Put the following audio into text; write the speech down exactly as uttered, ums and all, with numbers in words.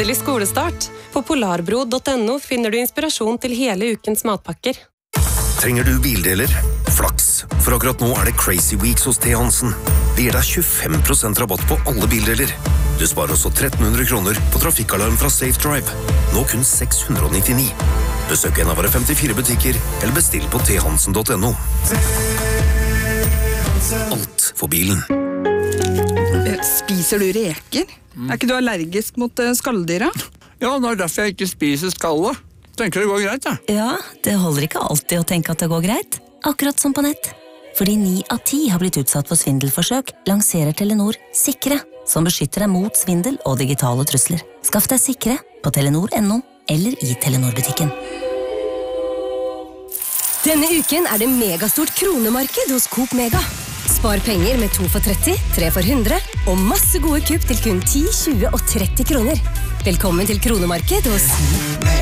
Endelig skolestart. På polarbro punktum no finner du inspirasjon til hele ukens matpakker. Trenger du bildeler? Flaks, for akkurat nå er det Crazy Weeks hos T. Hansen. Det gir deg tjuefem prosent rabatt på alle bildeler. Du sparer også tretten hundre kroner på trafikkalarm fra Safe Drive. Nå kun seks hundre nittini. Besøk en av våre femtifire butikker, eller bestill på t hansen punktum no. Alt for bilen. Spiser du reker? Er ikke du allergisk mot skalldyra? Ja, det er derfor jeg ikke spiser skallet. Tenker det går greit, ja. Ja, det holder ikke alltid å tenke at det går greit. Akkurat som på nett. Fordi ni av ti har blitt utsatt for svindelforsøk, lanserer Telenor Sikre, som beskytter deg mot svindel og digitale trusler. Skaff deg Sikre på telenor punktum no eller i Telenor-butikken. Denne uken er det megastort kronemarked hos Coop Mega. Spar penger med to for tretti, tre for hundre, og masse gode kupp til kun ti, tjue og tretti kroner. Velkommen til kronemarked hos